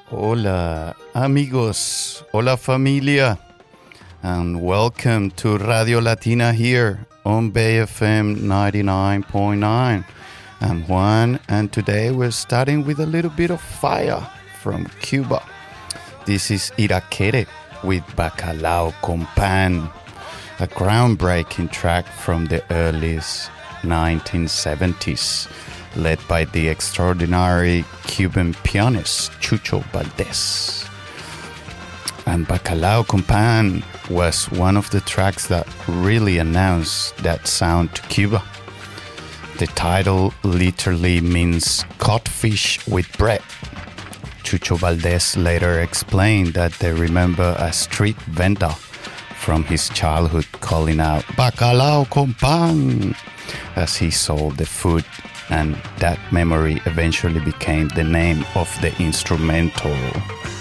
Hola, amigos. Hola, familia. And welcome to Radio Latina here on Bay FM 99.9. I'm Juan, and today we're starting with a little bit of fire from Cuba. This is Irakere with Bacalao con Pan, a groundbreaking track from the early 1970s, led by the extraordinary Cuban pianist Chucho Valdés. And Bacalao con Pan was one of the tracks that really announced that sound to Cuba. The title literally means codfish with bread. Chucho Valdés later explained that they remember a street vendor from his childhood calling out Bacalao con Pan as he sold the food, and that memory eventually became the name of the instrumental.